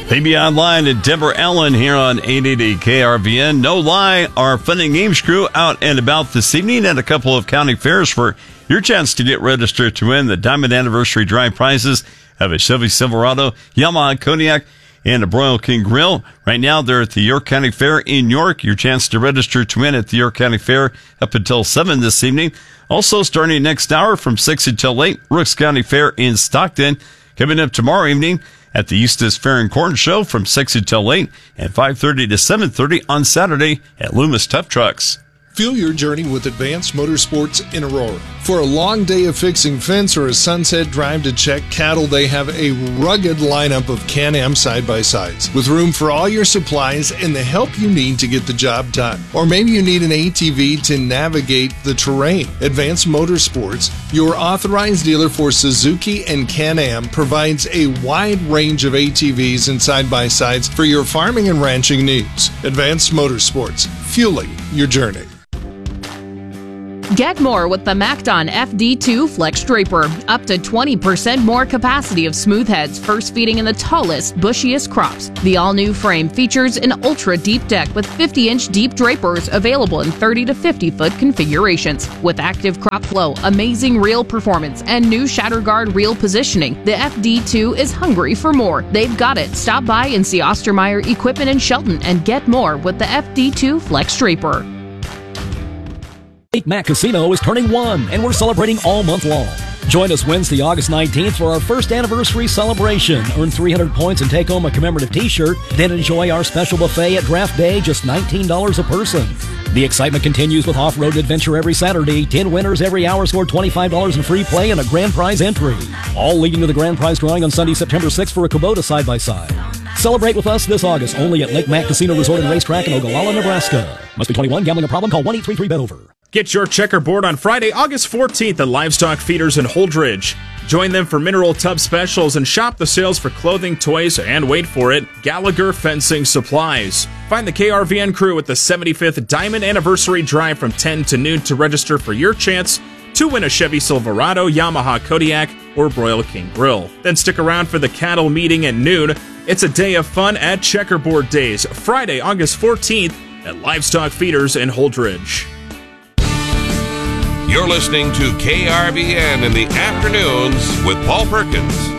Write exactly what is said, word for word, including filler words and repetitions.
P B Online and Deborah Allen here on eight eighty K R V N. No lie, our Fun and Games crew out and about this evening at a couple of county fairs for your chance to get registered to win the Diamond Anniversary Drive prizes of a Chevy Silverado, Yamaha Kodiak, and a Broil King Grill. Right now, they're at the York County Fair in York. Your chance to register to win at the York County Fair up until seven this evening. Also, starting next hour from six until eight, Rooks County Fair in Stockton. Coming up tomorrow evening at the Eustis Fair and Corn Show from six until eight and five thirty to seven thirty on Saturday at Loomis Tough Trucks. Fuel your journey with Advanced Motorsports in Aurora. For a long day of fixing fence or a sunset drive to check cattle, they have a rugged lineup of Can-Am side-by-sides with room for all your supplies and the help you need to get the job done. Or maybe you need an A T V to navigate the terrain. Advanced Motorsports, your authorized dealer for Suzuki and Can-Am, provides a wide range of A T Vs and side-by-sides for your farming and ranching needs. Advanced Motorsports, fueling your journey. Get more with the MacDon F D two Flex Draper. Up to twenty percent more capacity of smooth heads, first feeding in the tallest, bushiest crops. The all-new frame features an ultra-deep deck with fifty-inch deep drapers available in thirty to fifty foot configurations. With active crop flow, amazing reel performance, and new shatter guard reel positioning, the F D two is hungry for more. They've got it. Stop by and see Ostermeyer Equipment in Shelton and get more with the F D two Flex Draper. Lake Mac Casino is turning one, and we're celebrating all month long. Join us Wednesday, August nineteenth for our first anniversary celebration. Earn three hundred points and take home a commemorative t-shirt, then enjoy our special buffet at Draft Day, just nineteen dollars a person. The excitement continues with off-road adventure every Saturday. ten winners every hour score twenty-five dollars in free play and a grand prize entry. All leading to the grand prize drawing on Sunday, September sixth for a Kubota side-by-side. Celebrate with us this August only at Lake Mac Casino Resort and Racetrack in Ogallala, Nebraska. Must be twenty-one. Gambling a problem? Call one eight three three bet over. Get your checkerboard on Friday, August fourteenth at Livestock Feeders in Holdridge. Join them for mineral tub specials and shop the sales for clothing, toys, and wait for it, Gallagher Fencing Supplies. Find the K R V N crew at the seventy-fifth Diamond Anniversary Drive from ten to noon to register for your chance to win a Chevy Silverado, Yamaha Kodiak, or Broil King Grill. Then stick around for the cattle meeting at noon. It's a day of fun at Checkerboard Days, Friday, August fourteenth at Livestock Feeders in Holdridge. You're listening to K R V N in the afternoons with Paul Perkins.